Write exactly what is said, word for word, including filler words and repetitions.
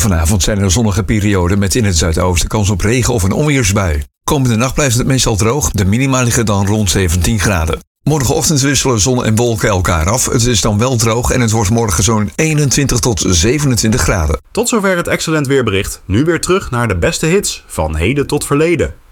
Vanavond zijn er zonnige perioden met in het zuidoosten kans op regen of een onweersbui. Komende nacht blijft het meestal droog, de minima liggen dan rond zeventien graden. Morgenochtend wisselen zon en wolken elkaar af. Het is dan wel droog en het wordt morgen zo'n eenentwintig tot zevenentwintig graden. Tot zover het Excellent Weerbericht. Nu weer terug naar de beste hits van heden tot verleden.